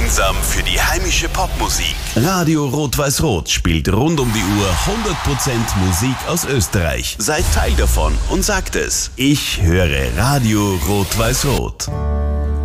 Einsam für die heimische Popmusik. Radio Rot-Weiß-Rot spielt rund um die Uhr 100% Musik aus Österreich. Seid Teil davon und sagt es. Ich höre Radio Rot-Weiß-Rot.